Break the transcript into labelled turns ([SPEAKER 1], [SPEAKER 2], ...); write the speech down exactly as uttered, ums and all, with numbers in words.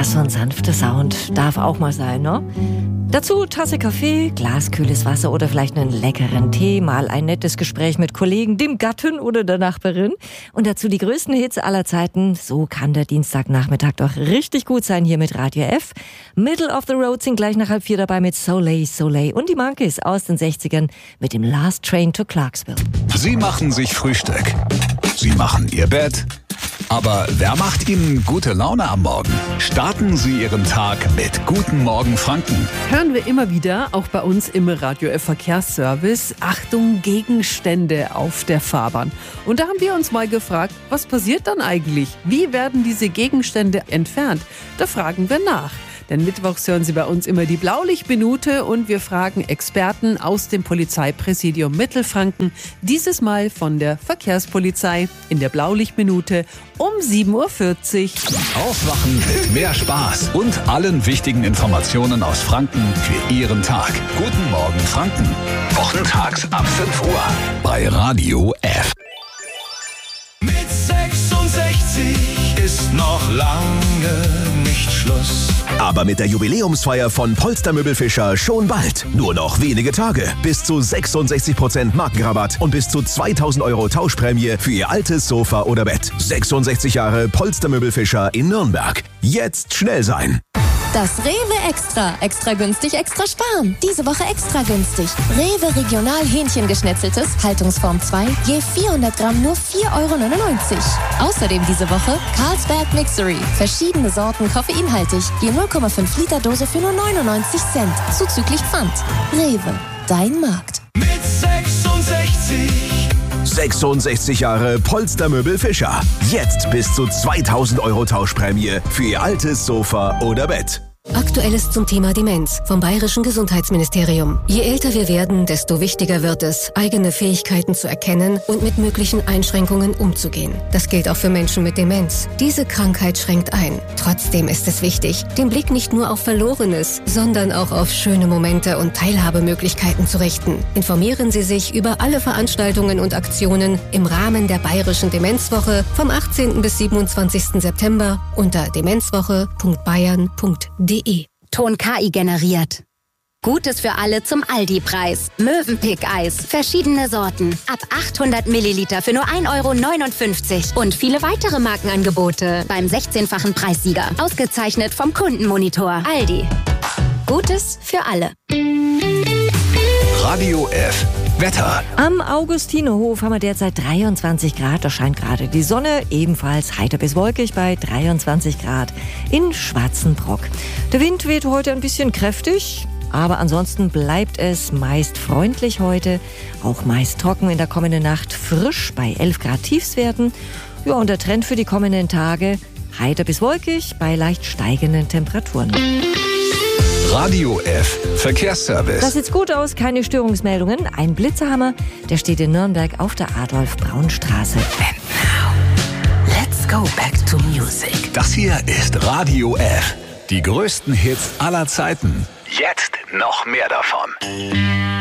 [SPEAKER 1] Ja, so ein sanfter Sound darf auch mal sein, ne? Dazu Tasse Kaffee, Glas kühles Wasser oder vielleicht einen leckeren Tee, mal ein nettes Gespräch mit Kollegen, dem Gatten oder der Nachbarin. Und dazu die größten Hits aller Zeiten. So kann der Dienstagnachmittag doch richtig gut sein hier mit Radio F. Middle of the Road sind gleich nach halb vier dabei mit Soleil, Soleil und die Monkeys aus den sechzigern mit dem Last Train to Clarksville.
[SPEAKER 2] Sie machen sich Frühstück. Sie machen Ihr Bett. Aber wer macht Ihnen gute Laune am Morgen? Starten Sie Ihren Tag mit Guten Morgen Franken.
[SPEAKER 3] Hören wir immer wieder, auch bei uns im Radio F Verkehrsservice, Achtung, Gegenstände auf der Fahrbahn. Und da haben wir uns mal gefragt, was passiert dann eigentlich? Wie werden diese Gegenstände entfernt? Da fragen wir nach. Denn mittwochs hören Sie bei uns immer die Blaulichtminute und wir fragen Experten aus dem Polizeipräsidium Mittelfranken, dieses Mal von der Verkehrspolizei in der Blaulichtminute um sieben Uhr vierzig.
[SPEAKER 2] Aufwachen mit mehr Spaß und allen wichtigen Informationen aus Franken für Ihren Tag. Guten Morgen Franken. Wochentags ab fünf Uhr bei Radio F.
[SPEAKER 4] Mit sechsundsechzig ist noch lange nicht Schluss.
[SPEAKER 5] Aber mit der Jubiläumsfeier von Polster Möbel Fischer schon bald. Nur noch wenige Tage. Bis zu sechsundsechzig Prozent Markenrabatt und bis zu zweitausend Euro Tauschprämie für Ihr altes Sofa oder Bett. sechsundsechzig Jahre Polster Möbel Fischer in Nürnberg. Jetzt schnell sein.
[SPEAKER 6] Das Rewe Extra. Extra günstig, extra sparen. Diese Woche extra günstig. Rewe Regional Hähnchengeschnetzeltes, Haltungsform zwei, je vierhundert Gramm nur vier Euro neunundneunzig. Außerdem diese Woche Carlsberg Mixery. Verschiedene Sorten koffeinhaltig, je null Komma fünf Liter Dose für nur neunundneunzig Cent. Zuzüglich Pfand. Rewe, dein Markt.
[SPEAKER 4] Mit sechsundsechzig.
[SPEAKER 5] sechsundsechzig Jahre Polster Möbel Fischer. Jetzt bis zu zweitausend Euro Tauschprämie für Ihr altes Sofa oder Bett.
[SPEAKER 7] Aktuelles zum Thema Demenz vom Bayerischen Gesundheitsministerium. Je älter wir werden, desto wichtiger wird es, eigene Fähigkeiten zu erkennen und mit möglichen Einschränkungen umzugehen. Das gilt auch für Menschen mit Demenz. Diese Krankheit schränkt ein. Trotzdem ist es wichtig, den Blick nicht nur auf Verlorenes, sondern auch auf schöne Momente und Teilhabemöglichkeiten zu richten. Informieren Sie sich über alle Veranstaltungen und Aktionen im Rahmen der Bayerischen Demenzwoche vom achtzehnten bis siebenundzwanzigsten September unter demenzwoche punkt bayern punkt de.
[SPEAKER 8] Ton K I generiert. Gutes für alle zum Aldi-Preis. Mövenpick-Eis. Verschiedene Sorten. Ab achthundert Milliliter für nur ein Euro neunundfünfzig. Und viele weitere Markenangebote beim sechzehnfachen Preissieger. Ausgezeichnet vom Kundenmonitor. Aldi. Gutes für alle.
[SPEAKER 2] Radio F. Wetter.
[SPEAKER 1] Am Augustinerhof haben wir derzeit dreiundzwanzig Grad. Da scheint gerade die Sonne, ebenfalls heiter bis wolkig bei dreiundzwanzig Grad in Schwarzenbrock. Der Wind weht heute ein bisschen kräftig, aber ansonsten bleibt es meist freundlich heute. Auch meist trocken in der kommenden Nacht, frisch bei elf Grad Tiefstwerten. Ja, und der Trend für die kommenden Tage heiter bis wolkig bei leicht steigenden Temperaturen.
[SPEAKER 2] Radio F. Verkehrsservice.
[SPEAKER 1] Das sieht gut aus, keine Störungsmeldungen. Ein Blitzerhammer, der steht in Nürnberg auf der Adolf-Braun-Straße.
[SPEAKER 9] And now, let's go back to music.
[SPEAKER 2] Das hier ist Radio F. Die größten Hits aller Zeiten. Jetzt noch mehr davon.